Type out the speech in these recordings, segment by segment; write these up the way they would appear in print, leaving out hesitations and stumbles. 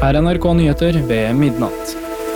Her NRK Nyheter ved midnatt.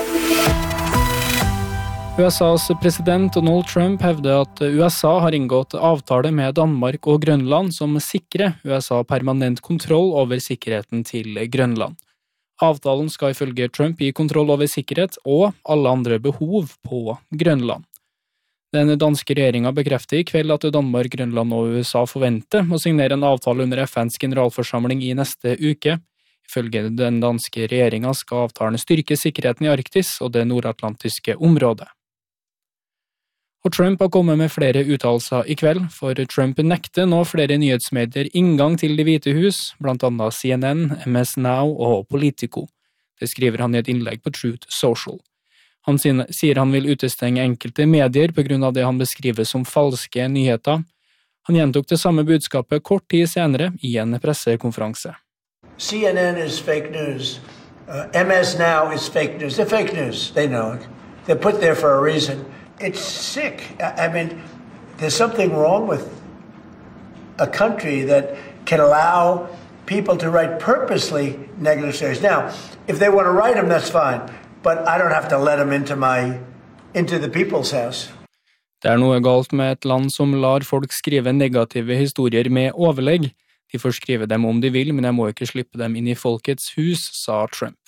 USAs president Donald Trump hevder at USA har inngått avtale med Danmark og Grønland som sikrer USA permanent kontroll over sikkerheten til Grønland. Avtalen skal ifølge Trump gi kontroll over sikkerhet og alle andre behov på Grønland. Den danske regjeringen bekrefter i kveld at Danmark, Grønland og USA forventer å signere en avtale under FNs generalforsamling i neste uke. Ifølge den danske regjeringen skal avtalen styrke sikkerheten i Arktis og det nordatlantiske området. Og Trump har kommet med flere uttalelser i kveld, for Trump nekter nå flere nyhetsmedier inngang til Det hvite hus, blant annet CNN, MS Now og Politico. Det skriver han i et innlegg på Truth Social. Han sier han vil utestenge enkelte medier på grunn av det han beskriver som falske nyheter. Han gjentok det samme budskapet kort tid senere i en pressekonferanse. CNN is fake news. MS Now is fake news. They're fake news. They know it. They're put there for a reason. It's sick. I mean, there's something wrong with a country that can allow people to write purposely negative stories. Now, if they want to write them, that's fine. But I don't have to let them into the people's house. Det noe galt med et land som lar folk skrive negative historier med overlegg. De får skrive dem om de vil, men jeg må ikke slippe dem inn i folkets hus, sa Trump.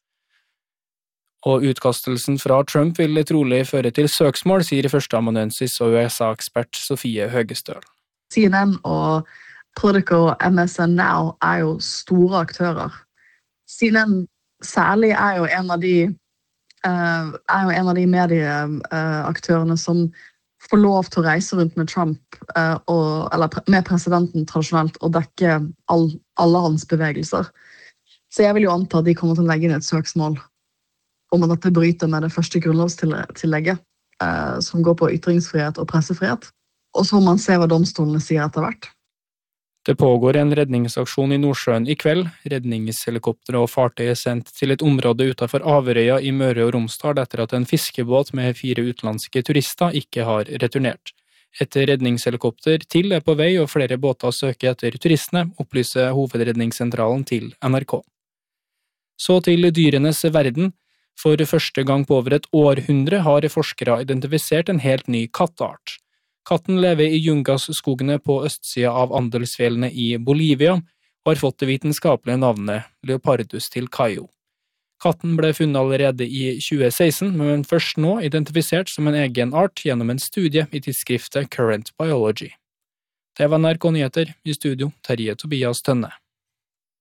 Og utkastelsen fra Trump vil trolig føre til søksmål, sier førsteamanuensis og USA-ekspert Sofie Høgestøl. CNN og Politico og MSN Now jo store aktører. CNN særlig jo en av de medieaktørene som får lov til å reise rundt med Trump eller med presidenten tradisjonelt og dekke alle hans bevegelser. Så jeg vil jo anta at de kommer til å legge inn et søksmål om at dette bryter med det første grunnlovstillegget som går på ytringsfrihet og pressefrihet. Og så må man se hva domstolene sier etter hvert. Det pågår en redningsaksjon i Nordsjøen i kveld. Redningshelikopter og fartøy sendt til et område utenfor Averøya i Møre og Romsdal etter at en fiskebåt med 4 utenlandske turister ikke har returnert. Et redningshelikopter til på vei og flere båter søker etter turistene, opplyser hovedredningssentralen til NRK. Så til dyrenes verden. For første gang på over et århundre har forskere identifisert en helt ny katteart. Katten lever i Jungas-skogene på østsida av Andesfjellene i Bolivia og har fått det vitenskapelige navnet Leopardus tilcaio. Katten ble funnet allerede i 2016, men først nå identifisert som en egen art gjennom en studie i tidsskriftet Current Biology. Det var NRK Nyheter, i studio Terje Tobias Tønne.